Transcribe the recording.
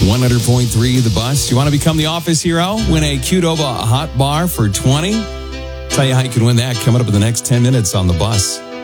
100.3 The Bus. You want to become the office hero? Win a Qdoba hot bar for 20. Tell you how you can win that coming up in the next 10 minutes on The Bus.